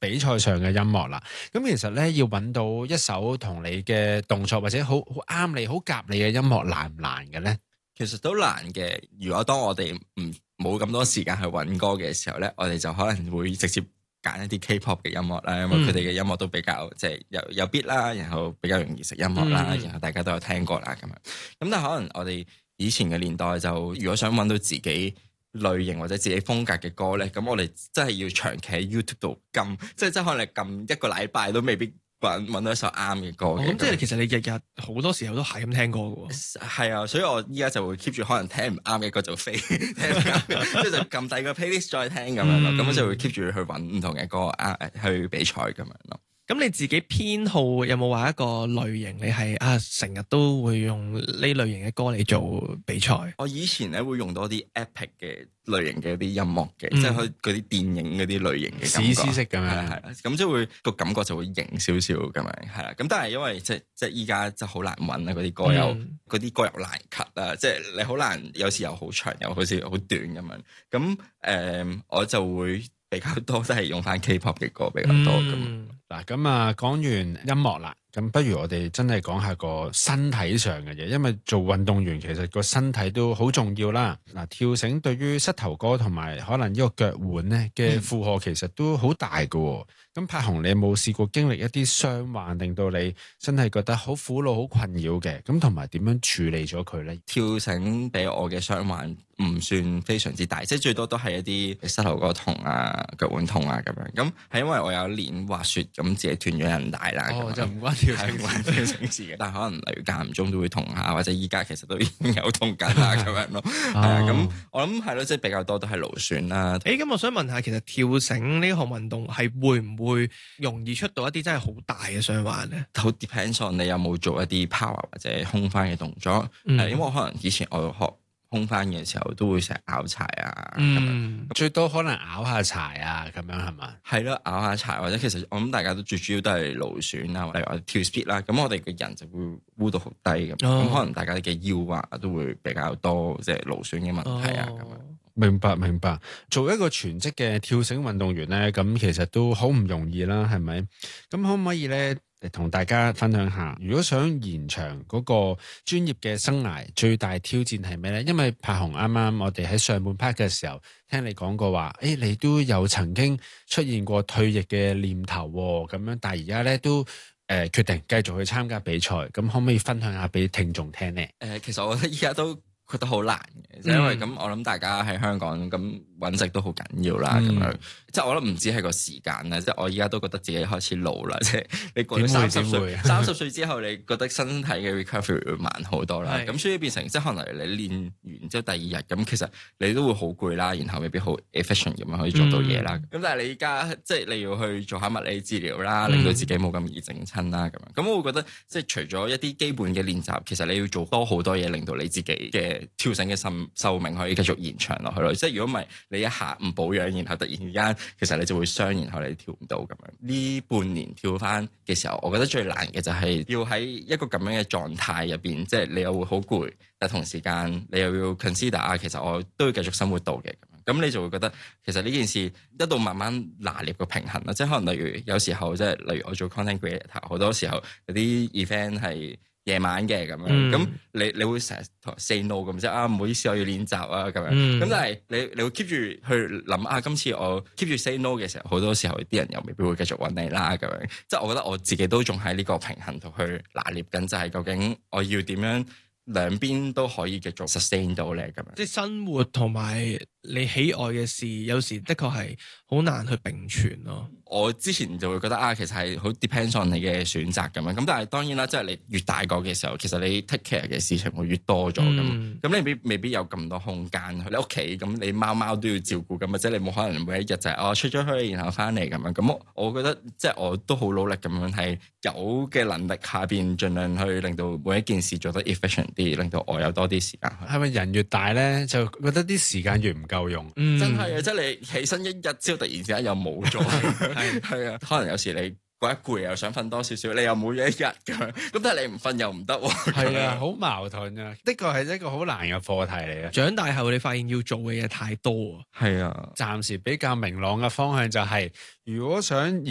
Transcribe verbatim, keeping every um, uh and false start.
比賽上嘅音樂啦。咁其實咧要揾到一首同你嘅動作或者好好啱你、好夾你嘅音樂難唔難嘅咧？ 其實都難嘅。如果當我哋唔冇咁多時間去揾歌嘅時候咧，我哋就可能會直接揀一啲 K-pop 嘅音樂啦，因為佢哋嘅音樂都比較即係有有 beat 啦，然後比較容易識音樂啦，嗯、然後大家都有聽過啦咁樣。咁但係可能我哋以前嘅年代就如果想揾到自己類型或者自己風格嘅歌咧，咁我哋真係要長期喺 YouTube 度撳，即係即係可能你撳一個禮拜都未必揾揾到一首啱嘅歌嘅。 咁、哦、即係其實你日日好多時候都係咁聽歌嘅喎。 係啊，所以我依家就會 keep 住可能聽唔啱嘅歌就飛，聽唔啱嘅，即係就撳第二個 playlist 再聽咁樣咯。咁、嗯、就會 keep 住去揾唔同嘅歌啊，去比賽咁樣咯。 咁你自己偏好有冇話一個類型？你係啊成日都會用呢類型嘅歌嚟做比賽？ 我以前咧會用多啲 epic 嘅類型嘅一啲音樂嘅， 嗯、 即係嗰啲電影嗰啲類型嘅感覺， 史詩式咁樣， 係啦，咁即係會個感覺就會型少少咁樣，係啦。咁但係因為即係即係依家就好難揾啊，嗰啲歌又嗰啲歌又難 cut 啊，即係你好難，有時又好長，又好似好短咁樣。咁誒、呃，我就會比較多都係用翻 K-pop 嘅歌比較多咁。 嗯嗱咁啊，講完音樂啦，咁不如我哋真係講下個身體上嘅嘢，因為做運動員其實個身體都好重要啦。嗱，跳繩對於膝頭哥同埋可能呢個腳腕咧嘅負荷其實都好大㗎喎。咁柏雄，你有冇試過經歷一啲傷患，令到你真係覺得好苦惱、好困擾嘅？咁同埋點樣處理咗佢咧？ 跳繩俾我嘅傷患唔算非常之大，即係最多都係一啲膝頭哥痛啊、腳腕痛啊咁樣。咁係因為我有練滑雪，咁自己斷咗韌帶啦。 哦， 樣就唔關跳繩， 唔關跳繩事嘅。但係可能例如間唔中都會痛下，或者依家其實都已經有痛緊啦咁樣咯。係啊，咁我諗係咯，即係比較多都係勞損啦。 誒，咁我想問下，其實跳繩呢項運動係會唔會容易出到一啲真係好大嘅傷患咧？ 好 depends on 你有冇做一啲 power 或者空翻嘅動作。嗯、因為我可能以前我學空翻嘅時候都會成日拗柴啊， 嗯， 最多可能拗下柴啊，咁樣係嘛？ 係咯，拗下柴或者其實我諗大家都最主要都係勞損啊，例如我跳 speed 啦，咁我哋嘅人就會污到好低咁，咁、哦、可能大家嘅腰啊都會比較多即係勞損嘅問題啊咁樣。 哦，明白明白，做一個全職嘅跳繩運動員咧，咁其實都好唔容易啦，係咪？咁可唔可以咧？同大家分享下，如果想延長嗰個專業嘅生涯，最大挑戰係咩呢？因為柏雄啱啱我哋喺上半 part 嘅時候聽你講過話，誒、哎、你都有曾經出現過退役嘅念頭喎，咁樣，但係而家咧都誒、呃、決定繼續去參加比賽，咁可唔可以分享下俾聽眾聽呢？誒、 呃，其實我覺得依家都覺得好難嘅，嗯、因為咁我諗大家喺香港咁揾食都好緊要啦，咁、嗯、樣即係我諗唔止係個時間啦，即係我依家都覺得自己開始老啦，即係你過咗三十歲，三十歲之後你覺得身體嘅 recovery 會慢好多啦，咁是所以變成即係可能你練完之後第二日咁，其實你都會好攰啦，然後未必好 efficient 咁樣可以做到嘢啦。咁、嗯、但係你依家即係你要去做下物理治療啦，令到自己冇咁易整親啦，咁樣咁我會覺得即係除咗一啲基本嘅練習，其實你要做多好多嘢，令到你自己嘅跳繩嘅壽壽命可以繼續延長落去咯。即係如果唔係你一下唔保養，然後突然間其實你就會傷，然後你跳唔到咁樣。呢半年跳翻嘅時候，我覺得最難嘅就係要喺一個咁樣嘅狀態入邊，即係你又會好攰，但同時間你又要 consider 啊，其實我都要繼續生活到嘅咁樣。咁你就會覺得其實呢件事一度慢慢拿捏個平衡啦。即係可能例如有時候即係例如我做 content creator，好多時候有啲 event 係夜晚嘅咁樣，咁、嗯、你你會成日 say no 咁即係啊，唔好意思，我要練習啊咁樣，咁、嗯、但係你你會 keep 住去諗啊，今次我 keep 住 say no 嘅時候，好多時候啲人又未必會繼續揾你啦咁樣，即係我覺得我自己都仲喺呢個平衡度去拿捏緊，就係、是、究竟我要點樣兩邊都可以繼續 sustain 到咧咁樣， 即係生活同埋你喜愛嘅事，有時的確係好難去並存咯。 我之前就會覺得啊，其實係好 depends on 你嘅選擇咁樣。咁但係當然啦，即係你越大個嘅時候，其實你 take care 嘅事情會越多咗咁。咁、嗯、你未未必有咁多空間。你屋企咁，你貓貓都要照顧咁，或者你冇可能每一日就係、是、哦出咗去，然後翻嚟咁樣。咁我我覺得即係我都好努力咁樣，係有嘅能力下邊，盡量去令到每一件事做得 efficient 啲，令到我有多啲時間。 係咪人越大咧，就覺得啲時間越唔夠用？ 嗯、 真係啊！即係你起身一日之後，突然之間又冇咗。係啊，可能有時你覺得攰又想瞓多少少，你又冇咗一日咁樣，咁但係你唔瞓又唔得。 係啊，好矛盾啊！的確係一個好難嘅課題嚟嘅。 長大後你發現要做嘅嘢太多啊。 係啊， 暫時比較明朗嘅方向就係、是，如果想